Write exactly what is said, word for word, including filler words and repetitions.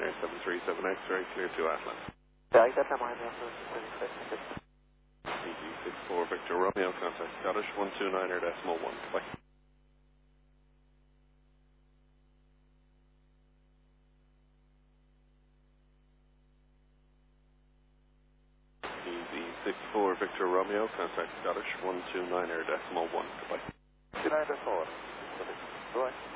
Ryanair seven three seven X-ray, clear to Atlas. Yeah, I got that line there. C G six four Victor Romeo, contact Scottish one two nine er decimal one. Bye. C Z six four Victor Romeo, contact Scottish one two nine er decimal one. Goodbye. two nine decimal one. Goodbye.